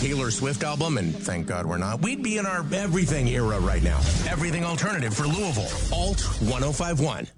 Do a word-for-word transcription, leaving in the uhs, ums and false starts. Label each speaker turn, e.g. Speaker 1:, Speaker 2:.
Speaker 1: Taylor Swift album, and thank God we're not, we'd be in our everything era right now. Everything alternative for Louisville. Alt ten fifty-one.